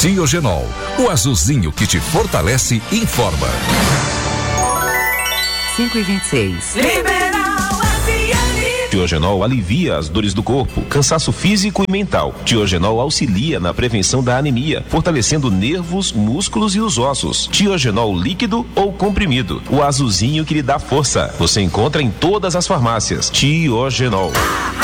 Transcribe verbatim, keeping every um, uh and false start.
Tiogenol, o azulzinho que te fortalece e informa. cinco e vinte e seis. Tiogenol alivia as dores do corpo, cansaço físico e mental. Tiogenol auxilia na prevenção da anemia, fortalecendo nervos, músculos e os ossos. Tiogenol líquido ou comprimido, o azulzinho que lhe dá força. Você encontra em todas as farmácias. Tiogenol.